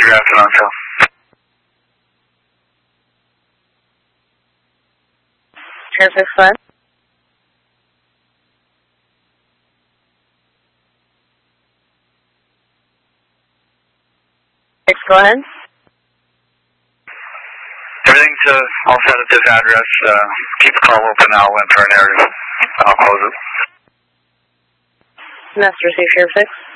You're after on cell. Sheriff 65. Go ahead. Everything's all set at this address. Keep the call open. I'll wait for a narrative. I'll close it. Master receive Sheriff 6.